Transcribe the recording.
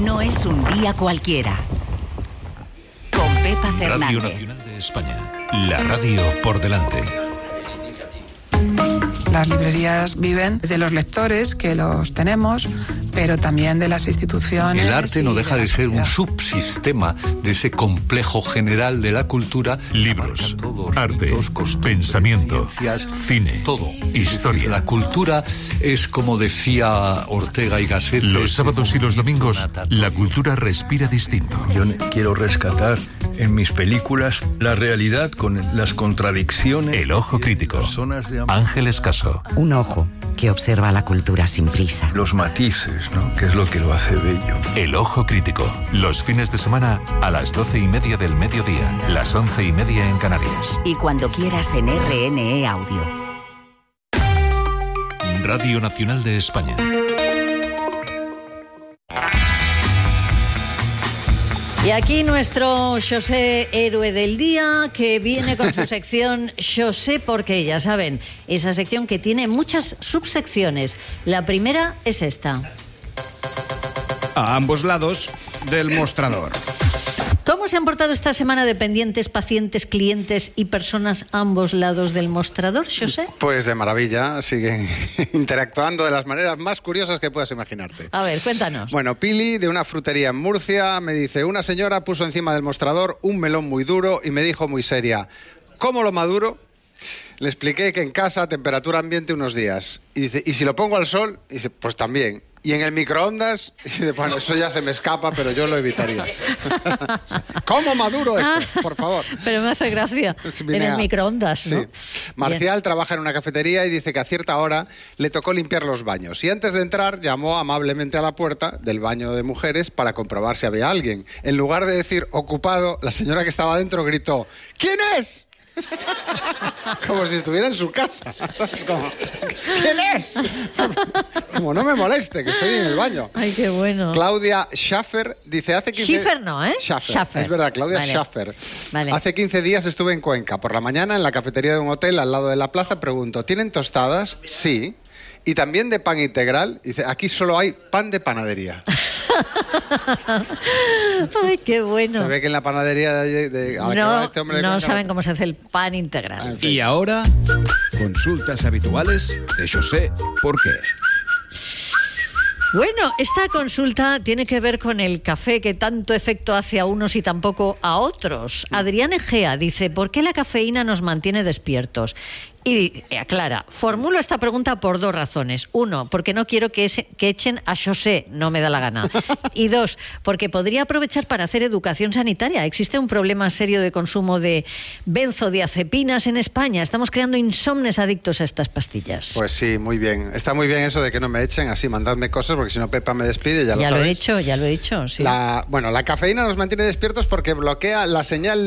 No es un día cualquiera. Con Pepa Fernández. Radio Nacional de España. La radio por delante. Las librerías viven de los lectores, que los tenemos, pero también de las instituciones. El arte no deja de ser un subsistema de ese complejo general de la cultura. Libros, arte, pensamiento, cine, todo. Historia. La cultura es, como decía Ortega y Gasset, los sábados y los domingos, la cultura respira distinto. Yo quiero rescatar en mis películas la realidad con las contradicciones. El ojo crítico. Ángeles Caso. Un ojo que observa la cultura sin prisa. Los matices, ¿no? Que es lo que lo hace bello. El ojo crítico. Los fines de semana a las 12:30 del mediodía, las 11:30 en Canarias. Y cuando quieras en RNE Audio. Radio Nacional de España. Y aquí nuestro José Héroe del Día, que viene con su sección José porque, ya saben, esa sección que tiene muchas subsecciones. La primera es esta. A ambos lados del mostrador. ¿Cómo se han portado esta semana dependientes, pacientes, clientes y personas a ambos lados del mostrador, José? Pues de maravilla, siguen interactuando de las maneras más curiosas que puedas imaginarte. A ver, cuéntanos. Bueno, Pili, de una frutería en Murcia, me dice: una señora puso encima del mostrador un melón muy duro y me dijo muy seria: ¿cómo lo maduro? Le expliqué que en casa, temperatura ambiente unos días. Y dice: ¿y si lo pongo al sol? Y dice: pues también. ¿Y en el microondas? Y dice: bueno, eso ya se me escapa, pero yo lo evitaría. ¿Cómo maduro esto? Por favor. Pero me hace gracia. En el microondas, ¿no? Sí. Marcial trabaja en una cafetería y dice que a cierta hora le tocó limpiar los baños. Y antes de entrar, llamó amablemente a la puerta del baño de mujeres para comprobar si había alguien. En lugar de decir ocupado, la señora que estaba dentro gritó: ¿quién es? Como si estuviera en su casa, ¿sabes? Como: ¿quién es? Como no me moleste, que estoy en el baño. Ay, qué bueno. Claudia Schaffer dice: hace 15... Schiffer no, ¿eh? Schaffer. Es verdad, Claudia vale. Schaffer. Vale. Hace 15 días estuve en Cuenca. Por la mañana, en la cafetería de un hotel al lado de la plaza, pregunto: ¿tienen tostadas? Sí. Y también de pan integral. Dice: aquí solo hay pan de panadería. Ay, qué bueno. Se ve que en la panadería no, este hombre no saben cómo se hace el pan integral. En fin. Y ahora, consultas habituales de José ¿por qué? Bueno, esta consulta tiene que ver con el café que tanto efecto hace a unos y tampoco a otros. Adrián Egea dice: ¿por qué la cafeína nos mantiene despiertos? Y aclara: formulo esta pregunta por dos razones. Uno, porque no quiero que echen a José, no me da la gana. Y dos, porque podría aprovechar para hacer educación sanitaria. Existe un problema serio de consumo de benzodiazepinas en España. Estamos creando insomnes adictos a estas pastillas. Pues sí, muy bien. Está muy bien eso de que no me echen así, mandadme cosas, porque si no Pepa me despide, ya lo sabéis. Ya lo he dicho, sí. La cafeína nos mantiene despiertos porque bloquea la señal